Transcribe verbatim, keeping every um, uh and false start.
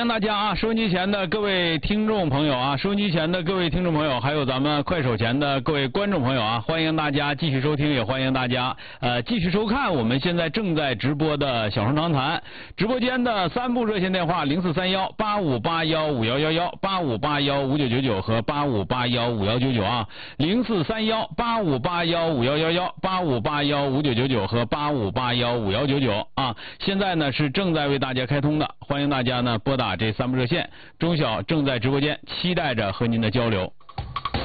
迎大家啊！收音机前的各位听众朋友啊，收音机前的各位听众朋友，还有咱们快手前的各位观众朋友啊，欢迎大家继续收听，也欢迎大家呃继续收看我们现在正在直播的小声长谈直播间的三部热线电话：零四三幺八五八幺五幺幺幺、八五八幺五九九九和八五八幺五幺九九啊，零四三幺八五八幺五幺幺幺、八五八幺五九九九和八五八幺五幺九九啊。现在呢是正在为大家开通的，欢迎大家呢拨打这三部热线，钟晓正在直播间，期待着和您的交流。